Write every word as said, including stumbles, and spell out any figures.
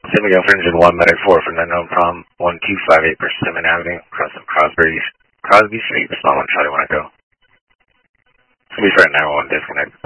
Pacific Alpha Engine one, Medic four for unknown prom, one two five eight Persimmon Avenue, crossing Crosby, Crosby Street, respond one Charlie when I go. Please right now, one disconnect.